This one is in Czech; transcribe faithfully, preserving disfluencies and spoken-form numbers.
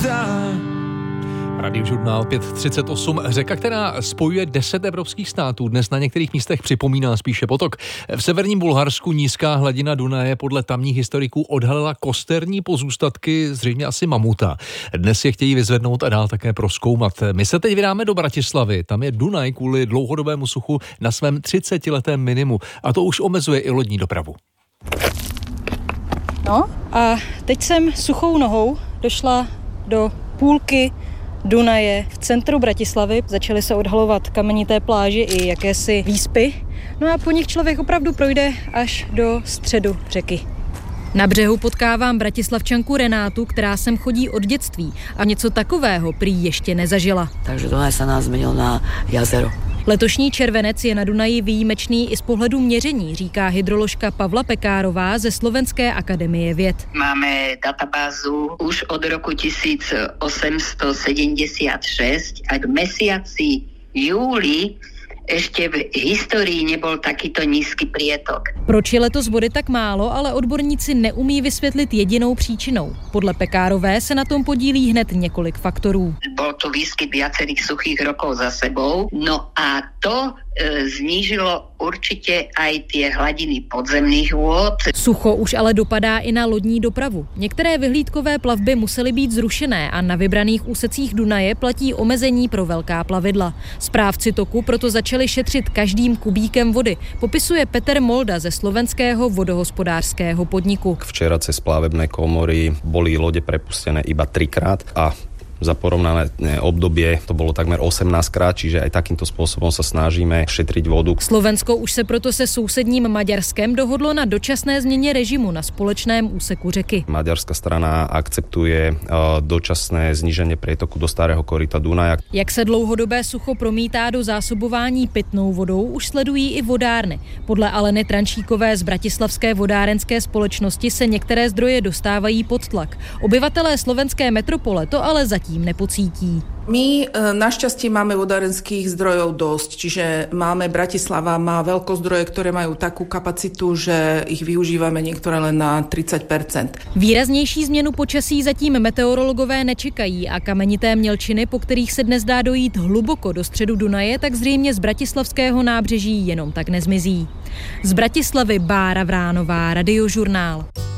léta. Radiožurnál pět třicet osm. Řeka, která spojuje deset evropských států, dnes na některých místech připomíná spíše potok. V severním Bulharsku nízká hladina Dunaje podle tamních historiků odhalila kosterní pozůstatky, zřejmě asi mamuta. Dnes je chtějí vyzvednout a dál také prozkoumat. My se teď vydáme do Bratislavy. Tam je Dunaj kvůli dlouhodobému suchu na svém třicetiletém minimu a to už omezuje i lodní dopravu. No a teď jsem suchou nohou došla do půlky Dunaje v centru Bratislavy. Začaly se odhalovat kamenité pláže i jakési výspy. No a po nich člověk opravdu projde až do středu řeky. Na břehu potkávám bratislavčanku Renátu, která sem chodí od dětství a něco takového prý ještě nezažila. Takže Dunaj se nás změnil na jazero. Letošní červenec je na Dunaji výjimečný i z pohledu měření, říká hydroložka Pavla Pekárová ze Slovenské akademie věd. Máme databázu už od roku tisíc osm set sedemdesiatšesť a k mesiaci júli ešte v histórii nebol takýto nízky prietok. Proč je letos vody tak málo, ale odborníci neumí vysvětlit jedinou příčinou. Podle Pekárové se na tom podílí hned několik faktorů. Bol tu výskyt viacerých suchých rokov za sebou, no a to e, znížilo určite aj tie hladiny podzemných vôd. Sucho už ale dopadá i na lodní dopravu. Některé vyhlídkové plavby musely být zrušené a na vybraných úsecích Dunaje platí omezení pro velká plavidla. Správci toku proto začali šetřit každým kubíkem vody, popisuje Peter Molda ze slovenského vodohospodářského podniku. Včera cez plavebné komory boli lode prepustené iba trikrát a za porovnané obdobie to bolo takmer osemnásťkrát, čiže aj takýmto spôsobom sa snažíme šetriť vodu. Slovensko už se proto se sousedním Maďarskem dohodlo na dočasné změně režimu na společném úseku řeky. Maďarská strana akceptuje dočasné zníženie prietoku do starého koryta Dunaja. Jak se dlouhodobé sucho promítá do zásobování pitnou vodou, už sledují i vodárny. Podle Aleny Trančíkové z Bratislavské vodárenské společnosti se některé zdroje dostávají pod tlak. Obyvatelé slovenské metropole to ale zatím tím nepocítí. My našťastie máme vodárenských zdrojov dosť, čiže máme, Bratislava má veľkozdroje, ktoré majú takú kapacitu, že ich využívame niektoré len na tridsať percent. Výraznější změnu počasí zatím meteorologové nečekají a kamenité mělčiny, po kterých se dnes dá dojít hluboko do středu Dunaje, tak zřejmě z bratislavského nábřeží jenom tak nezmizí. Z Bratislavy Bára Vránová, Radiožurnál.